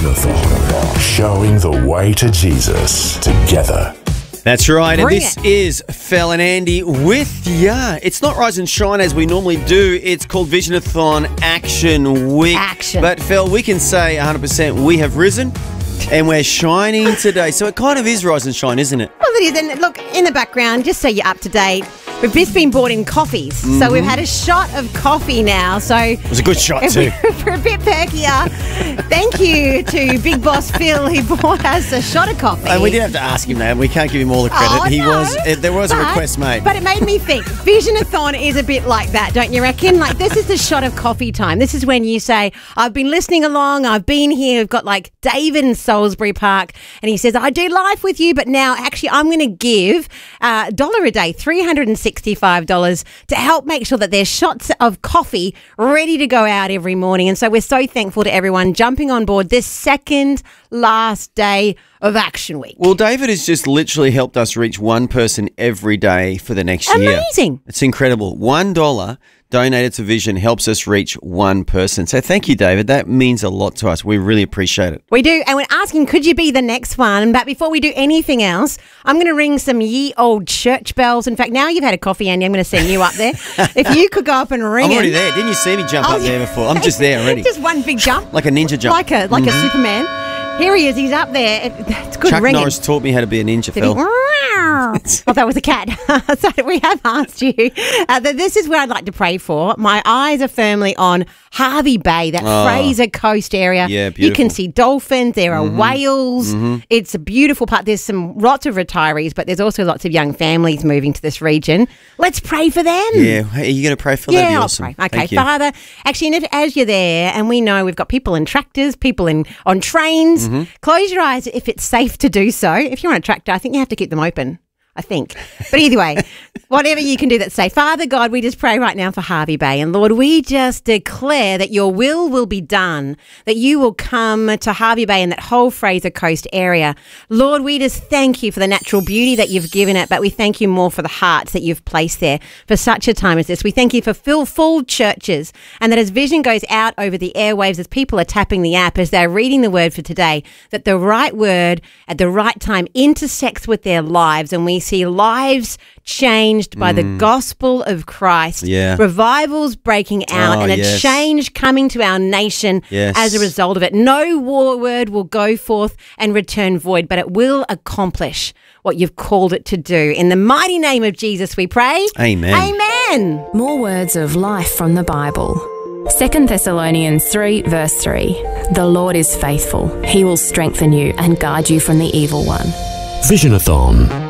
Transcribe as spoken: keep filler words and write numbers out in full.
Visionathon, showing the way to Jesus together. That's right, and Bring this it. is Fel and Andy with ya. It's not Rise and Shine as we normally do. It's called Visionathon Action Week. Action. But Fel, we can say one hundred percent we have risen and we're shining today. So it kind of is Rise and Shine, isn't it? Well, it is. And look, in the background, just so you're up to date, we've just been bought in coffees. Mm-hmm. So we've had a shot of coffee now. So It was a good shot too. we're a bit perkier. Thank you to Big Boss Phil, who bought us a shot of coffee. And we did have to ask him that. We can't give him all the credit. Oh, he no. was. It, there was But- a request made. But it made me think, Visionathon is a bit like that, don't you reckon? Like, this is the shot of coffee time. This is when you say, I've been listening along, I've been here, we've got like David in Salisbury Park, and he says, I do life with you, but now actually I'm going to give uh, a dollar a day, three hundred sixty-five dollars, to help make sure that there's shots of coffee ready to go out every morning. And so we're so thankful to everyone jumping on board this second last day of Action Week. Well, David has just literally helped us reach one person every day for the next year. Amazing. It's incredible. One dollar donated to Vision helps us reach one person. So thank you, David. That means a lot to us. We really appreciate it. We do, and we're asking, could you be the next one? But before we do anything else, I'm going to ring some ye old church bells. In fact, now you've had a coffee, Andy, I'm going to send you up there. If you could go up and ring I'm already it. there. Didn't you see me jump Oh, up there before? I'm just there already. Just one big jump. Like a ninja jump. Like a like a Superman. Here he is. He's up there. It- It's good Chuck ringing. Norris taught me how to be a ninja, Did he- Phil. Oh, that was a cat. So we have asked you uh, that this is where I'd like to pray for. My eyes are firmly on Harvey Bay, that Oh. Fraser Coast area. Yeah, You can beautiful. see dolphins. There are whales. It's a beautiful part. There's some lots of retirees, but there's also lots of young families moving to this region. Let's pray for them. Yeah. Are you going to pray for that? Yeah, That'd be I'll awesome. pray. Okay, Thank you. Father, actually, and if, as you're there, and we know we've got people in tractors, people in on trains, Mm-hmm. close your eyes if it's safe to do so. If you're on a tractor, I think you have to keep them open. I think. But either way, whatever you can do that's safe. Father God, we just pray right now for Harvey Bay. And Lord, we just declare that your will will be done, that you will come to Harvey Bay and that whole Fraser Coast area. Lord, we just thank you for the natural beauty that you've given it, but we thank you more for the hearts that you've placed there for such a time as this. We thank you for full, full churches, and that as Vision goes out over the airwaves, as people are tapping the app, as they're reading the word for today, that the right word at the right time intersects with their lives, and we see lives changed by the gospel of Christ. Yeah. Revivals breaking out Oh, and a yes. change coming to our nation Yes. as a result of it. No war word will go forth and return void, but it will accomplish what you've called it to do. In the mighty name of Jesus we pray. Amen. Amen. More words of life from the Bible. Second Thessalonians three, verse three. The Lord is faithful. He will strengthen you and guard you from the evil one. Visionathon.